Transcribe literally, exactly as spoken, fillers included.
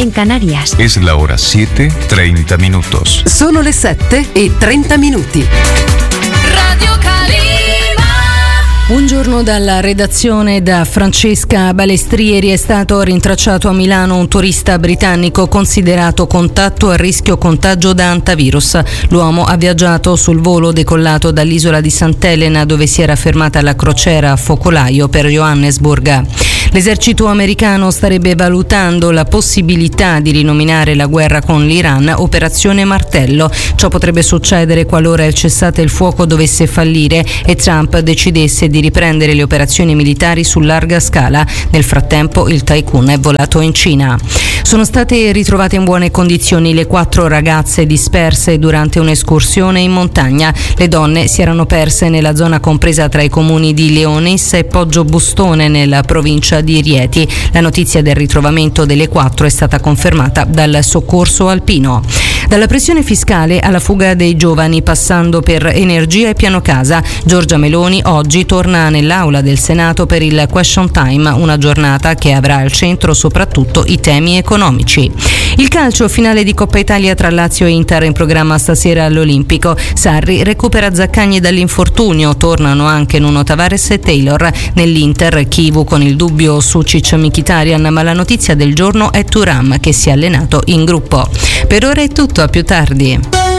en Canarias. Es la hora siete, treinta minutos. Sono le sette e trenta minuti. Radio Calima. Buongiorno dalla redazione da Francesca Balestrieri. È stato rintracciato a Milano un turista britannico considerato contatto a rischio contagio da antivirus. L'uomo ha viaggiato sul volo decollato dall'isola di Sant'Elena, dove si era fermata la crociera Focolaio per Johannesburg. L'esercito americano starebbe valutando la possibilità di rinominare la guerra con l'Iran Operazione Martello. Ciò potrebbe succedere qualora il cessate il fuoco dovesse fallire e Trump decidesse di riprendere le operazioni militari su larga scala. Nel frattempo il tycoon è volato in Cina. Sono state ritrovate in buone condizioni le quattro ragazze disperse durante un'escursione in montagna. Le donne si erano perse nella zona compresa tra i comuni di Leonis e Poggio Bustone, nella provincia di Rieti. La notizia del ritrovamento delle quattro è stata confermata dal soccorso alpino. Dalla pressione fiscale alla fuga dei giovani, passando per energia e piano casa, Giorgia Meloni oggi torna nell'aula del Senato per il Question Time, una giornata che avrà al centro soprattutto i temi economici. Il calcio, finale di Coppa Italia tra Lazio e Inter in programma stasera all'Olimpico. Sarri recupera Zaccagni dall'infortunio, tornano anche Nuno Tavares e Taylor. Nell'Inter Chivu con il dubbio su Ciccio-Mkhitaryan, ma la notizia del giorno è Thuram che si è allenato in gruppo. Per ora è tutto, a più tardi.